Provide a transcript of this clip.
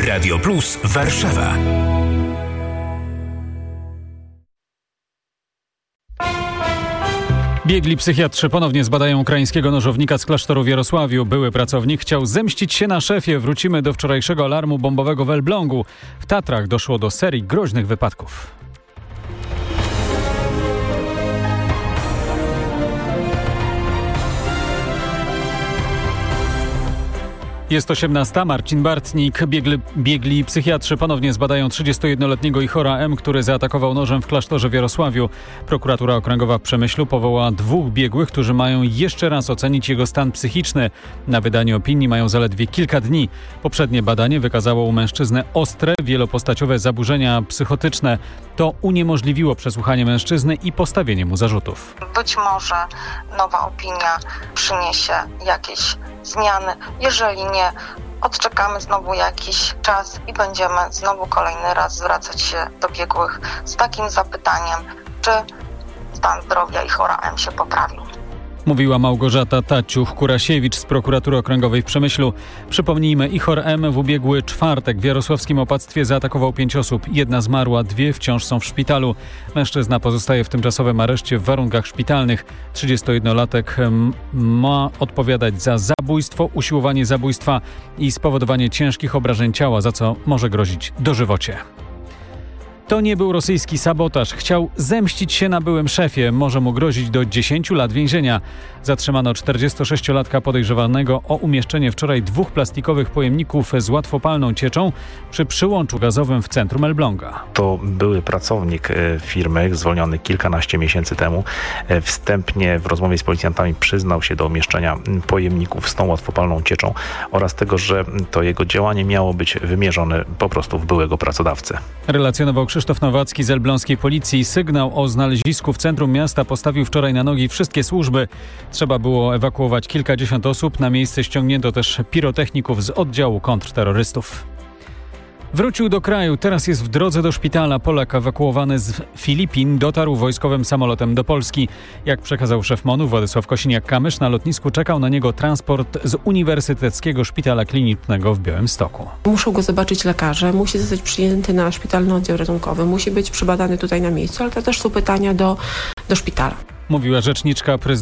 Radio Plus Warszawa. Biegli psychiatrzy ponownie zbadają ukraińskiego nożownika z klasztoru w Jarosławiu. Były pracownik chciał zemścić się na szefie. Wrócimy do wczorajszego alarmu bombowego w Elblągu. W Tatrach doszło do serii groźnych wypadków. Jest 18. Marcin Bartnik. Biegli psychiatrzy ponownie zbadają 31-letniego Ihora M., który zaatakował nożem w klasztorze w Jarosławiu. Prokuratura Okręgowa w Przemyślu powołała 2 biegłych, którzy mają jeszcze raz ocenić jego stan psychiczny. Na wydanie opinii mają zaledwie kilka dni. Poprzednie badanie wykazało u mężczyzny ostre, wielopostaciowe zaburzenia psychotyczne. To uniemożliwiło przesłuchanie mężczyzny i postawienie mu zarzutów. Być może nowa opinia przyniesie jakieś zmiany. Jeżeli nie, odczekamy znowu jakiś czas i będziemy znowu kolejny raz zwracać się do biegłych z takim zapytaniem, czy stan zdrowia Ihora M. się poprawił. Mówiła Małgorzata Taciuch-Kurasiewicz z Prokuratury Okręgowej w Przemyślu. Przypomnijmy, Ihor M. w ubiegły czwartek w jarosławskim opactwie zaatakował 5 osób. 1 zmarła, 2 wciąż są w szpitalu. Mężczyzna pozostaje w tymczasowym areszcie w warunkach szpitalnych. 31-latek ma odpowiadać za zabójstwo, usiłowanie zabójstwa i spowodowanie ciężkich obrażeń ciała, za co może grozić dożywocie. To nie był rosyjski sabotaż. Chciał zemścić się na byłym szefie. Może mu grozić do 10 lat więzienia. Zatrzymano 46-latka podejrzewanego o umieszczenie wczoraj 2 plastikowych pojemników z łatwopalną cieczą przy przyłączu gazowym w centrum Elbląga. To były pracownik firmy, zwolniony kilkanaście miesięcy temu. Wstępnie w rozmowie z policjantami przyznał się do umieszczenia pojemników z tą łatwopalną cieczą oraz tego, że to jego działanie miało być wymierzone po prostu w byłego pracodawcę. Relacjonował Krzysztof Nowacki z elbląskiej policji. Sygnał o znalezisku w centrum miasta postawił wczoraj na nogi wszystkie służby. Trzeba było ewakuować kilkadziesiąt osób. Na miejsce ściągnięto też pirotechników z oddziału kontrterrorystów. Wrócił do kraju, teraz jest w drodze do szpitala. Polak ewakuowany z Filipin dotarł wojskowym samolotem do Polski. Jak przekazał szef MON-u Władysław Kosiniak-Kamysz, na lotnisku czekał na niego transport z Uniwersyteckiego Szpitala Klinicznego w Białymstoku. Muszą go zobaczyć lekarze, musi zostać przyjęty na szpitalny oddział ratunkowy, musi być przebadany tutaj na miejscu, ale to też są pytania do szpitala. Mówiła rzeczniczka prezydenta